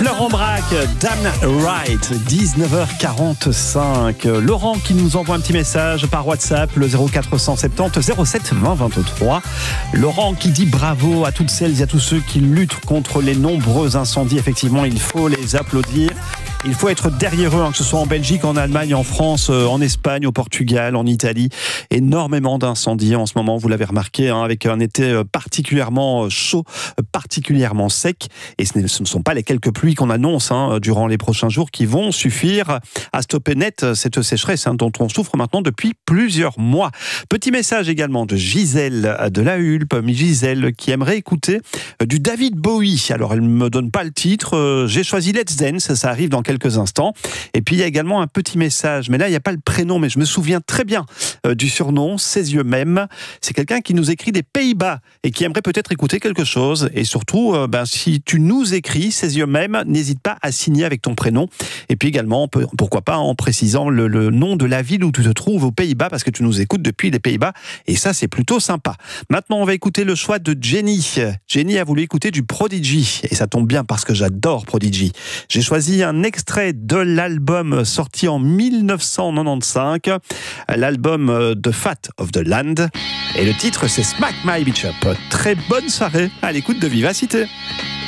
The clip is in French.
Florent Braque, Damn Right, 19h45. Laurent qui nous envoie un petit message par WhatsApp, le 0470 07 20 23. Laurent qui dit bravo à toutes celles et à tous ceux qui luttent contre les nombreux incendies. Effectivement, il faut les applaudir. Il faut être derrière eux, que ce soit en Belgique, en Allemagne, en France, en Espagne, au Portugal, en Italie. Énormément d'incendies en ce moment, vous l'avez remarqué, avec un été particulièrement chaud, particulièrement sec. Et ce ne sont pas les quelques pluies qu'on annonce durant les prochains jours qui vont suffire à stopper net cette sécheresse dont on souffre maintenant depuis plusieurs mois. Petit message également de Gisèle de la Hulpe, Gisèle qui aimerait écouter du David Bowie. Alors elle ne me donne pas le titre, j'ai choisi Let's Dance, ça arrive dans quelques instants. Et puis il y a également un petit message, mais là il n'y a pas le prénom, mais je me souviens très bien du surnom, Ses yeux même. C'est quelqu'un qui nous écrit des Pays-Bas et qui aimerait peut-être écouter quelque chose. Et surtout, si tu nous écris Ses yeux même, n'hésite pas à signer avec ton prénom. Et puis également, pourquoi pas en précisant le nom de la ville où tu te trouves aux Pays-Bas, parce que tu nous écoutes depuis les Pays-Bas. Et ça, c'est plutôt sympa. Maintenant, on va écouter le choix de Jenny. Jenny a voulu écouter du Prodigy. Et ça tombe bien parce que j'adore Prodigy. J'ai choisi un extrait de l'album sorti en 1995. L'album The Fat of the Land. Et le titre, c'est Smack My Bitch Up. Très bonne soirée à l'écoute de Vivacité.